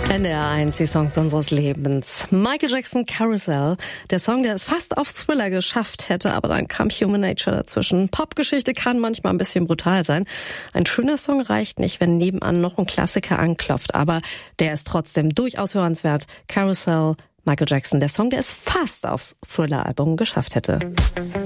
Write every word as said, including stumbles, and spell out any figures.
N D R eins, die Songs unseres Lebens. Michael Jackson, Carousel. Der Song, der es fast auf Thriller geschafft hätte, aber dann kam Human Nature dazwischen. Popgeschichte kann manchmal ein bisschen brutal sein. Ein schöner Song reicht nicht, wenn nebenan noch ein Klassiker anklopft, aber der ist trotzdem durchaus hörenswert. Carousel, Michael Jackson, der Song, der es fast aufs Thriller-Album geschafft hätte.